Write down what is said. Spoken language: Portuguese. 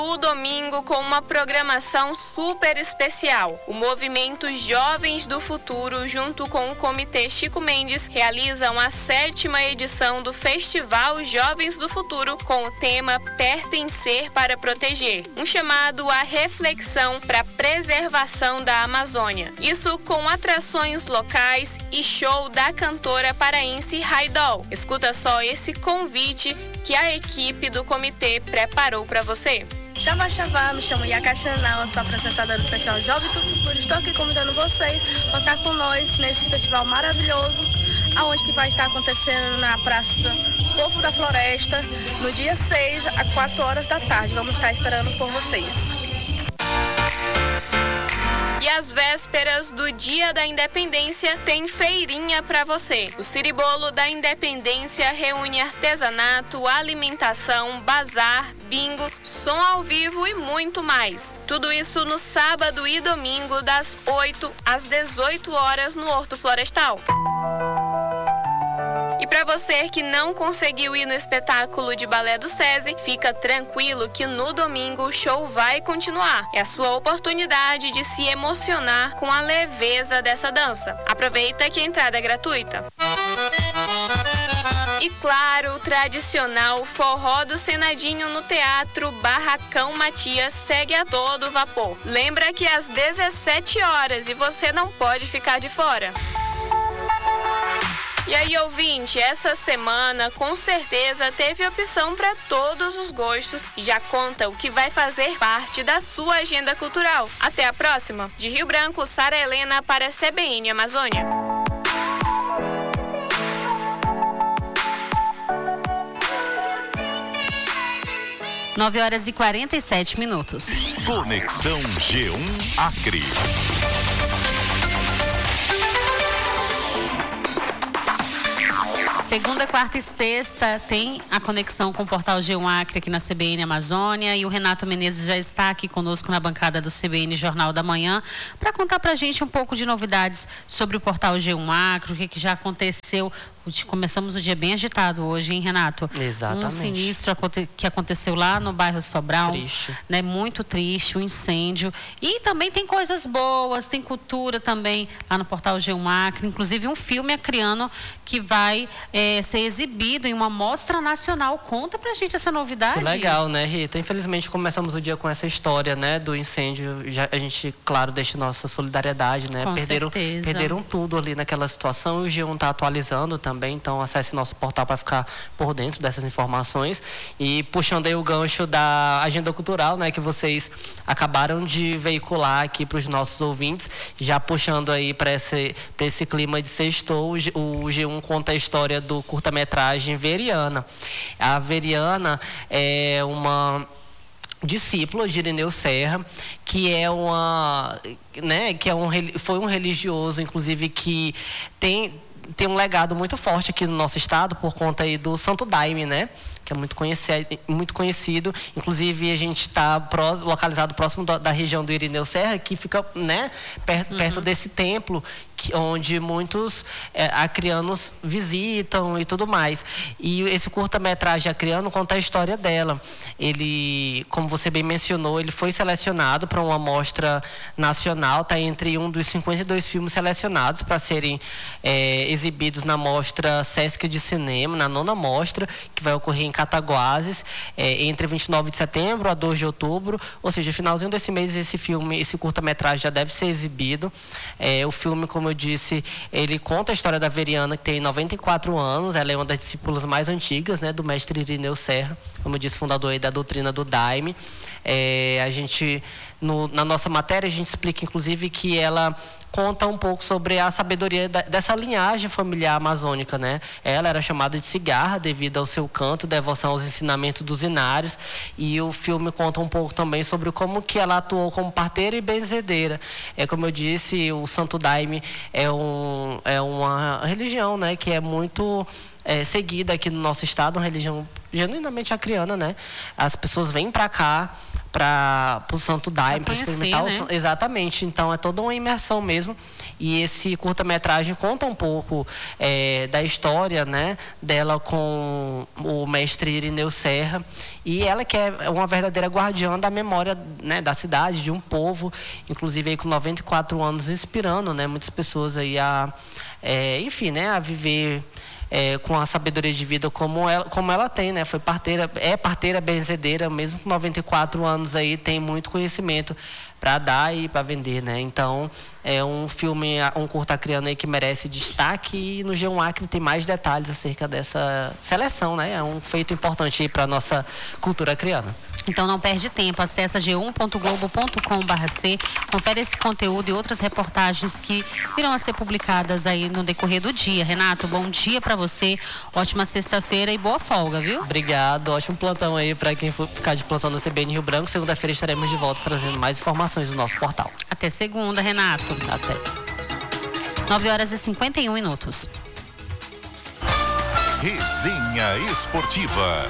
O domingo com uma programação super especial. O Movimento Jovens do Futuro, junto com o Comitê Chico Mendes, realizam a 7ª edição do Festival Jovens do Futuro com o tema Pertencer para Proteger, um chamado à reflexão para a preservação da Amazônia. Isso com atrações locais e show da cantora paraense Raidol. Escuta só esse convite que a equipe do comitê preparou para você. Xavá, me chamo Yaka Chanel, sou apresentadora do Festival Jovem do Futuro. Estou aqui convidando vocês para estar com nós nesse festival maravilhoso, aonde que vai estar acontecendo na Praça do Povo da Floresta, no dia 6, às 4 horas da tarde. Vamos estar esperando por vocês. E às vésperas do Dia da Independência tem feirinha para você. O Ciribolo da Independência reúne artesanato, alimentação, bazar, bingo, som ao vivo e muito mais. Tudo isso no sábado e domingo das 8 às 18 horas no Horto Florestal. E para você que não conseguiu ir no espetáculo de balé do SESI, fica tranquilo que no domingo o show vai continuar. É a sua oportunidade de se emocionar com a leveza dessa dança. Aproveita que a entrada é gratuita. E claro, o tradicional forró do Senadinho no Teatro Barracão Matias segue a todo vapor. Lembra que é às 17 horas e você não pode ficar de fora. E aí, ouvinte, essa semana com certeza teve opção para todos os gostos e já conta o que vai fazer parte da sua agenda cultural. Até a próxima. De Rio Branco, Sara Helena para a CBN Amazônia. Nove horas e 47 minutos. Conexão G1 Acre. Segunda, quarta e sexta tem a conexão com o portal G1 Acre aqui na CBN Amazônia, e o Renato Menezes já está aqui conosco na bancada do CBN Jornal da Manhã para contar para a gente um pouco de novidades sobre o portal G1 Acre, o que já aconteceu. Começamos o dia bem agitado hoje, hein, Renato? Exatamente. Um sinistro que aconteceu lá no bairro Sobral. Triste. Né? Muito triste, um incêndio. E também tem coisas boas, tem cultura também lá no portal G1 Acre, inclusive um filme acriano que vai ser exibido em uma mostra nacional. Conta pra gente essa novidade. Que legal, né, Rita? Infelizmente começamos o dia com essa história, né, do incêndio. A gente, claro, deixa nossa solidariedade, né? Com certeza. Perderam tudo ali naquela situação, e o G1 está atualizando também, então acesse nosso portal para ficar por dentro dessas informações. E puxando aí o gancho da agenda cultural, né, que vocês acabaram de veicular aqui para os nossos ouvintes, já puxando aí para esse clima de sextou, o G1 conta a história do curta-metragem Veriana. A Veriana é uma discípula de Irineu Serra, que é foi um religioso, inclusive, que tem um legado muito forte aqui no nosso estado por conta aí do Santo Daime, né? Que é muito conhecido. Inclusive, a gente está localizado próximo da região do Irineu Serra, que fica, né, perto desse templo, onde muitos acrianos visitam e tudo mais. E esse curta-metragem acriano conta a história dela. Ele, como você bem mencionou, ele foi selecionado para uma mostra nacional, está entre um dos 52 filmes selecionados para serem exibidos na mostra Sesc de Cinema, na 9ª mostra, que vai ocorrer em Cataguases, entre 29 de setembro a 2 de outubro, ou seja, finalzinho desse mês esse curta-metragem já deve ser exibido. O filme, como eu disse, ele conta a história da Veriana, que tem 94 anos, ela é uma das discípulas mais antigas, né, do mestre Irineu Serra, como eu disse, fundador aí da doutrina do Daime. Na nossa matéria, a gente explica, inclusive, que ela conta um pouco sobre a sabedoria dessa linhagem familiar amazônica, né? Ela era chamada de cigarra devido ao seu canto, devoção aos ensinamentos dos inários, e o filme conta um pouco também sobre como que ela atuou como parteira e benzedeira. Como eu disse, o Santo Daime é uma religião, né, que é muito seguida aqui no nosso estado, uma religião genuinamente acriana, né? As pessoas vêm para cá para o Santo Daime, para experimentar né? Exatamente, então é toda uma imersão mesmo. E esse curta-metragem conta um pouco da história, né, dela com o mestre Irineu Serra, e ela que é uma verdadeira guardiã da memória, né, da cidade, de um povo, inclusive aí com 94 anos, inspirando, né, muitas pessoas aí enfim, né, a viver com a sabedoria de vida como ela tem, né? É parteira benzedeira, mesmo com 94 anos aí, tem muito conhecimento para dar e para vender, né? Então, é um filme, um curta criano aí que merece destaque, e no G1 Acre tem mais detalhes acerca dessa seleção, né? É um feito importante aí para nossa cultura criana. Então não perde tempo, acessa g1.globo.com/c, confere esse conteúdo e outras reportagens que irão a ser publicadas aí no decorrer do dia. Renato, bom dia para você, ótima sexta-feira e boa folga, viu? Obrigado, ótimo plantão aí para quem for ficar de plantão na CBN Rio Branco. Segunda-feira estaremos de volta trazendo mais informações do nosso portal. Até segunda, Renato. Até. 9h51. Resenha Esportiva.